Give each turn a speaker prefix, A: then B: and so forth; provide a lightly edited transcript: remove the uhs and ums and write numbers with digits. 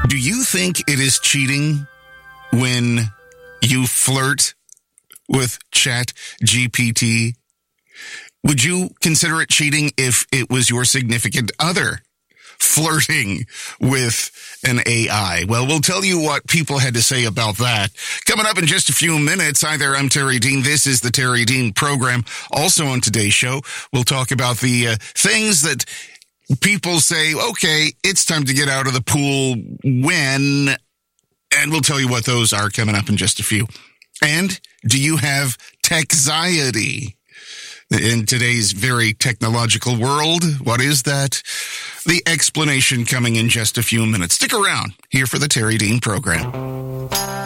A: Do you think it is cheating when you flirt with ChatGPT? Would you consider it cheating if it was your significant other flirting with an AI? Well, we'll tell you what people had to say about that. Coming up in just a few minutes. Hi there, I'm Terry Dean. This is the Terry Dean program. Also on today's show, we'll talk about the things that people say, okay, it's time to get out of the pool when, and we'll tell you what those are coming up in just a few. And do you have techxiety? In today's very technological world, what is that? The explanation coming in just a few minutes. Stick around here for the Terry Dean program.